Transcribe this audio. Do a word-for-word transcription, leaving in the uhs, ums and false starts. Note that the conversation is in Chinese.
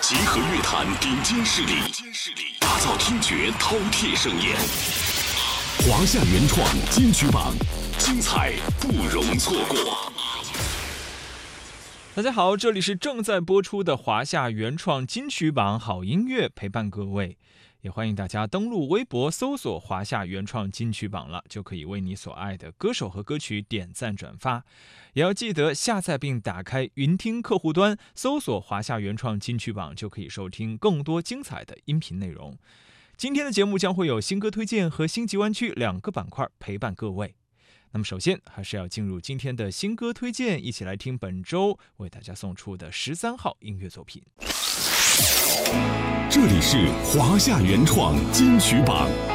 集合乐坛顶尖势力，打造听觉饕餮盛宴。华夏原创金曲榜，精彩不容错过。 大家好，这里是正在播出的华夏原创金曲榜，好音乐陪伴各位。也欢迎大家登录微博搜索华夏原创金曲榜了，就可以为你所爱的歌手和歌曲点赞转发。也要记得下载并打开云听客户端，搜索华夏原创金曲榜，就可以收听更多精彩的音频内容。今天的节目将会有新歌推荐和新极湾区两个板块陪伴各位。那么首先还是要进入今天的新歌推荐，一起来听本周为大家送出的十三号音乐作品。 这里是华夏原创金曲榜。